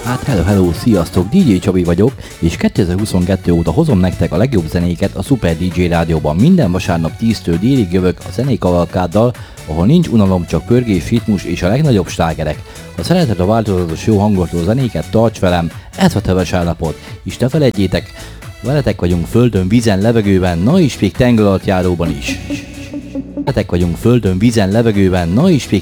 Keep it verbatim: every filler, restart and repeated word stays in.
Hát hello, hello, sziasztok, dé dzsé Csabi vagyok, és kétezer-huszonkettő óta hozom nektek a legjobb zenéket a Super dé dzsé Rádióban. Minden vasárnap tíztől délig jövök a zenékavalkáddal, ahol nincs unalom, csak pörgés, ritmus és a legnagyobb slágerek. Ha szereted a változatos jó hangoltó zenéket, tarts velem, ez a te vasárnapot, és ne felejtjétek, veletek vagyunk földön, vízen, levegőben, na és még tenger alatt járóban is. Veletek vagyunk földön, vízen, levegőben, na és még